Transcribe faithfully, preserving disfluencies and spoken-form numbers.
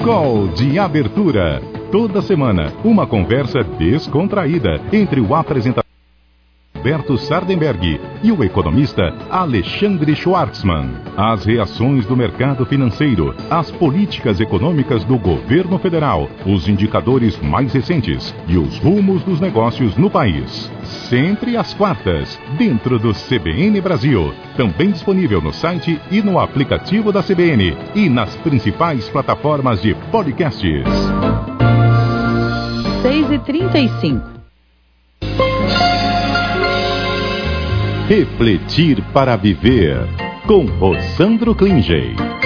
Call de abertura. Toda semana, uma conversa descontraída entre o apresentador Roberto Sardenberg e o economista Alexandre Schwartzman. As reações do mercado financeiro, as políticas econômicas do governo federal, os indicadores mais recentes e os rumos dos negócios no país. Sempre às quartas, dentro do C B N Brasil. Também disponível no site e no aplicativo da C B N e nas principais plataformas de podcasts. seis e trinta e cinco. Refletir para viver, com Rosandro Klingey.